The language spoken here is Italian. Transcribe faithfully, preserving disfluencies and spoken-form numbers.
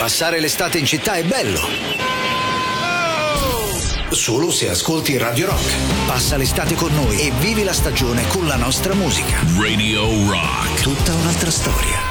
Passare l'estate in città è bello. Solo se ascolti Radio Rock. Passa l'estate con noi e vivi la stagione con la nostra musica. Radio Rock. Tutta un'altra storia.